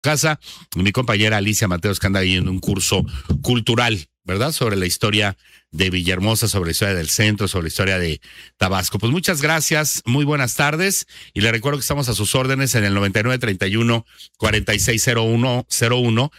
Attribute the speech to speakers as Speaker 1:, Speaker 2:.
Speaker 1: casa, y mi compañera Alicia Mateos, que anda ahí en un curso cultural, ¿verdad? Sobre la historia de Villahermosa, sobre la historia del centro, sobre la historia de Tabasco. Pues muchas gracias, muy buenas tardes, y le recuerdo que estamos a sus órdenes en el 9931-460101